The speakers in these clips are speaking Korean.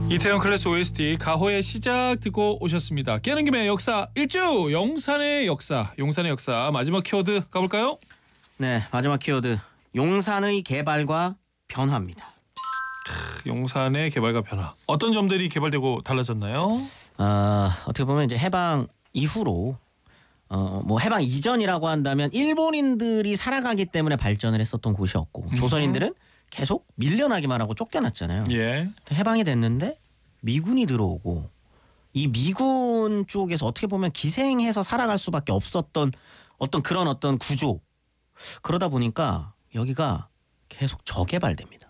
이태원 클래스 OST 가호의 시작 듣고 오셨습니다. 깨는 김에 역사 1주 용산의 역사. 용산의 역사 마지막 키워드 가볼까요? 네, 마지막 키워드 용산의 개발과 변화입니다. 용산의 개발과 변화. 어떤 점들이 개발되고 달라졌나요? 어떻게 보면 이제 해방 이후로 뭐 해방 이전이라고 한다면 일본인들이 살아가기 때문에 발전을 했었던 곳이었고 조선인들은 계속 밀려나기만 하고 쫓겨났잖아요. 예. 해방이 됐는데 미군이 들어오고 이 미군 쪽에서 어떻게 보면 기생해서 살아갈 수밖에 없었던 어떤 구조. 그러다 보니까 여기가 계속 저개발됩니다.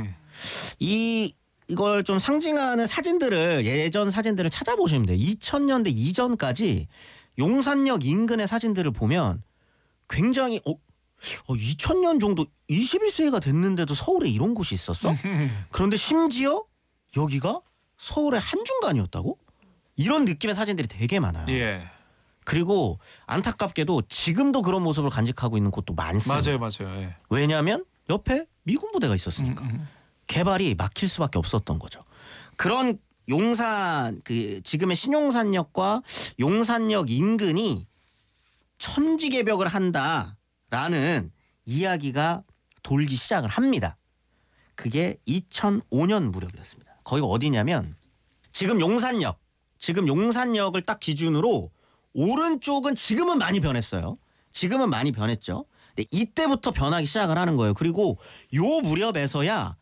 이걸 좀 상징하는 예전 사진들을 찾아보시면 돼요. 2000년대 이전까지 용산역 인근의 사진들을 보면 굉장히 2000년 정도 21세기가 됐는데도 서울에 이런 곳이 있었어? 그런데 심지어 여기가 서울의 한중간이었다고? 이런 느낌의 사진들이 되게 많아요. 예. 그리고 안타깝게도 지금도 그런 모습을 간직하고 있는 곳도 많습니다. 맞아요. 예. 왜냐하면 옆에 미군 부대가 있었으니까. 개발이 막힐 수밖에 없었던 거죠. 그런 용산 지금의 신용산역과 용산역 인근이 천지개벽을 한다라는 이야기가 돌기 시작을 합니다. 그게 2005년 무렵이었습니다. 거기가 어디냐면 지금 용산역을 딱 기준으로 오른쪽은 지금은 많이 변했어요. 지금은 많이 변했죠. 근데 이때부터 변하기 시작을 하는 거예요. 그리고 요 무렵에서야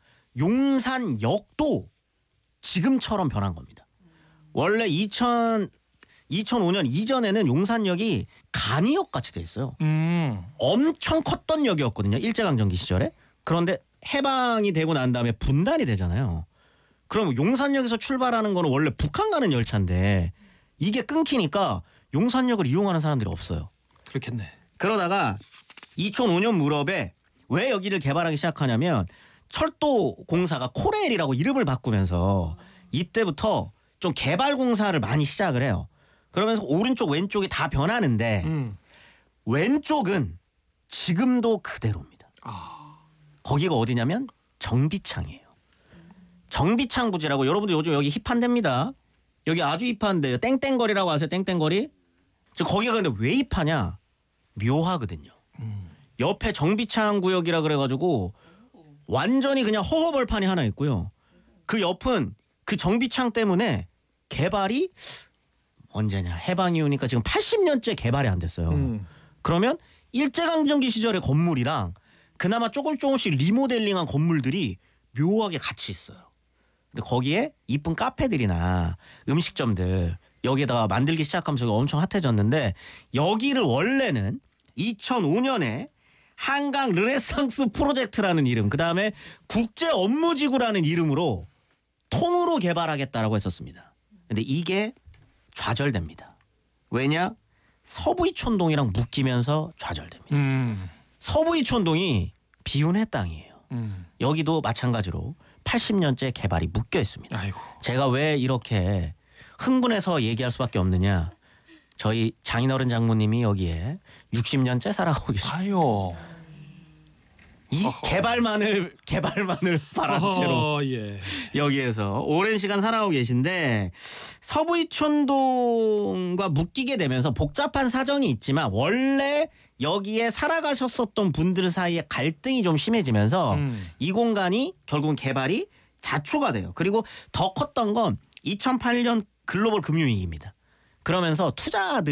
용산역도 지금처럼 변한 겁니다. 원래 2005년 이전에는 용산역이 간이역 같이 돼 있어요. 엄청 컸던 역이었거든요. 일제강점기 시절에. 그런데 해방이 되고 난 다음에 분단이 되잖아요. 그럼 용산역에서 출발하는 거는 원래 북한 가는 열차인데 이게 끊기니까 용산역을 이용하는 사람들이 없어요. 그렇겠네. 그러다가 2005년 무렵에 왜 여기를 개발하기 시작하냐면 철도 공사가 코레일이라고 이름을 바꾸면서 이때부터 좀 개발 공사를 많이 시작을 해요. 그러면서 오른쪽 왼쪽이 다 변하는데 왼쪽은 지금도 그대로입니다. 거기가 어디냐면 정비창이에요. 정비창 부지라고 여러분들 요즘 여기 힙한 데입니다. 여기 아주 힙한 데요. 땡땡거리라고 아세요? 땡땡거리? 거기가 근데 왜 힙하냐? 묘하거든요. 옆에 정비창 구역이라 그래가지고 완전히 그냥 허허벌판이 하나 있고요. 그 옆은 그 정비창 때문에 개발이 언제냐? 해방 이후니까 지금 80년째 개발이 안 됐어요. 그러면 일제강점기 시절의 건물이랑 그나마 조금씩 리모델링한 건물들이 묘하게 같이 있어요. 근데 거기에 이쁜 카페들이나 음식점들 여기에다가 만들기 시작하면서 엄청 핫해졌는데 여기를 원래는 2005년에 한강 르네상스 프로젝트라는 이름, 그 다음에 국제 업무지구라는 이름으로 통으로 개발하겠다라고 했었습니다. 근데 이게 좌절됩니다. 왜냐? 서부이촌동이랑 묶이면서 좌절됩니다. 서부이촌동이 비운의 땅이에요. 여기도 마찬가지로 80년째 개발이 묶여 있습니다. 아이고. 제가 왜 이렇게 흥분해서 얘기할 수밖에 없느냐? 저희 장인어른 장모님이 여기에 60년째 살아오고 계십니다. 아유. 이 개발만을 바란 채로 예. 여기에서 오랜 시간 살아오고 계신데 서부이촌동과 묶이게 되면서 복잡한 사정이 있지만 원래 여기에 살아가셨었던 분들 사이에 갈등이 좀 심해지면서 이 공간이 결국은 개발이 자초가 돼요. 그리고 더 컸던 건 2008년 글로벌 금융위기입니다. 그러면서 투자들